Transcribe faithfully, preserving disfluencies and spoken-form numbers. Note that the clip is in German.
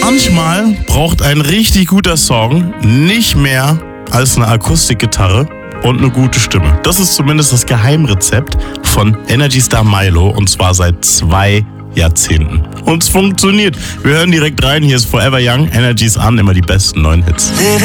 Manchmal braucht ein richtig guter Song nicht mehr als eine Akustikgitarre und eine gute Stimme. Das ist zumindest das Geheimrezept von Energy Star Milo und zwar seit zwei Jahrzehnten. Und es funktioniert. Wir hören direkt rein. Hier ist Forever Young, Energy's an, immer die besten neuen Hits.